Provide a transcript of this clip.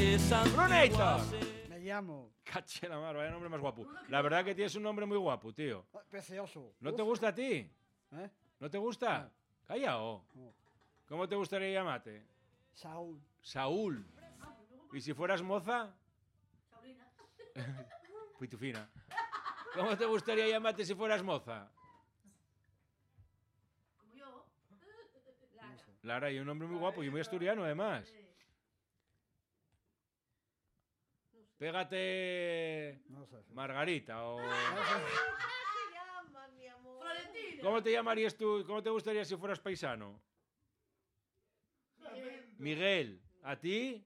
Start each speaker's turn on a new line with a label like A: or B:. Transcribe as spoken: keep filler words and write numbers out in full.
A: ¡Brunator!
B: Me llamo.
A: Caché la mar, vaya nombre más guapo. La verdad que tienes un nombre muy guapo, tío.
B: Precioso.
A: ¿No te gusta a ti?
B: ¿Eh?
A: ¿No te gusta? Callao.
B: No.
A: ¿Cómo te gustaría llamarte?
B: Saúl.
A: Saúl. ¿Y si fueras moza?
C: Saulina.
A: Pitufina. ¿Cómo te gustaría llamarte si fueras moza?
C: Como yo. Lara.
A: Lara, y un nombre muy guapo y muy asturiano además. Pégate
B: No sé.
A: Margarita o...
B: No sé.
D: se llama, mi amor?
C: Florentina.
A: ¿Cómo te llamarías tú? ¿Cómo te gustaría si fueras paisano? Miguel. ¿A ti?